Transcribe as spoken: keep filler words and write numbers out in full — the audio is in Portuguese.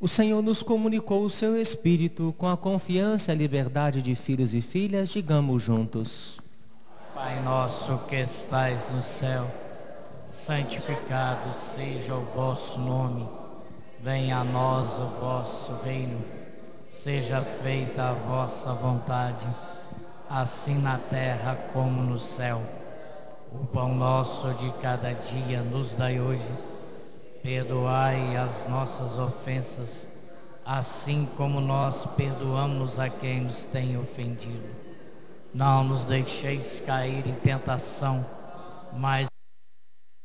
O Senhor nos comunicou o seu Espírito com a confiança e a liberdade de filhos e filhas. Digamos juntos: Pai nosso que estais no céu, santificado seja o vosso nome. Venha a nós o vosso reino. Seja feita a vossa vontade, assim na terra como no céu. O pão nosso de cada dia nos dai hoje. Perdoai as nossas ofensas, assim como nós perdoamos a quem nos tem ofendido. Não nos deixeis cair em tentação, mas